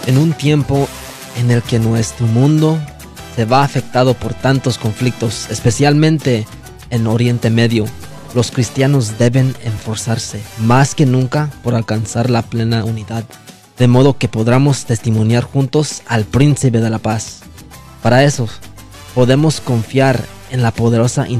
En un tiempo en el que nuestro mundo se va afectado por tantos conflictos, especialmente en Oriente Medio, los cristianos deben esforzarse más que nunca por alcanzar la plena unidad, de modo que podamos testimoniar juntos al Príncipe de la Paz. Para eso, podemos confiar en la poderosa